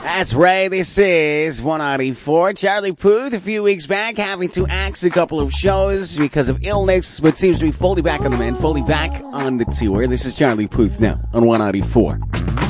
That's right. This is 194. Charlie Puth, a few weeks back, having to axe a couple of shows because of illness, but seems to be fully back on the mend, fully back on the tour. This is Charlie Puth now on 194.